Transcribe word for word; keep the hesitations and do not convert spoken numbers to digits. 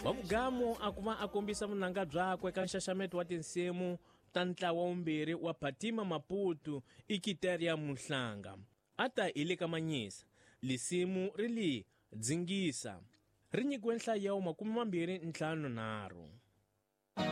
Vamugamo akuma akombisa vunanga byakwe eka nxaxameto wa tinsimu ta ntlawa wumbirhi wa Phatima Maputo Ikiteria Muhlanga. Ata hi le ka Manyisa, lisimu ri li Dzingisa ri nyikiwe nhlayo makume mambirhi ntlhanu nharhu.